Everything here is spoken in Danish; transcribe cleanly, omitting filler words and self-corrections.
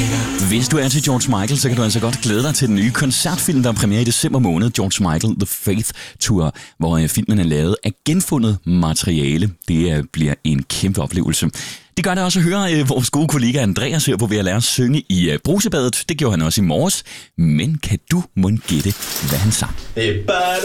Hvis du er til George Michael, så kan du altså godt glæde dig til den nye koncertfilm, der er premiere i december måned, George Michael The Faith Tour, hvor filmen er lavet af genfundet materiale. Det bliver en kæmpe oplevelse. Det gør det også at høre vores gode kollega Andreas her på ved at lære at synge i brusebadet. Det gjorde han også i morges. Men kan du mon gætte, hvad han sang?